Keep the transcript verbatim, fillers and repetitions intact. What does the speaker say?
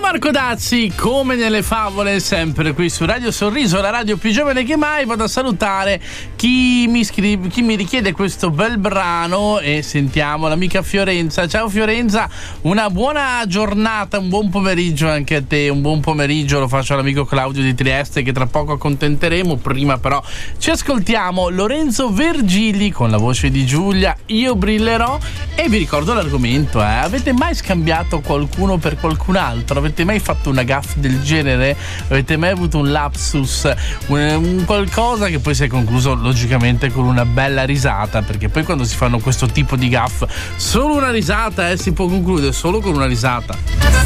Marco Dazzi, come nelle favole, sempre qui su Radio Sorriso, la radio più giovane che mai. Vado a salutare chi mi scrive, chi mi richiede questo bel brano e sentiamo l'amica Fiorenza. Ciao Fiorenza, una buona giornata, un buon pomeriggio anche a te, un buon pomeriggio lo faccio all'amico Claudio di Trieste che tra poco accontenteremo. Prima però ci ascoltiamo Lorenzo Vergili con la voce di Giulia, Io brillerò. E vi ricordo l'argomento, eh? Avete mai scambiato qualcuno per qualcun altro? Avete mai fatto una gaffe del genere? Avete mai avuto un lapsus, un, un qualcosa che poi si è concluso logicamente con una bella risata? Perché poi quando si fanno questo tipo di gaffe, solo una risata eh, si può concludere solo con una risata.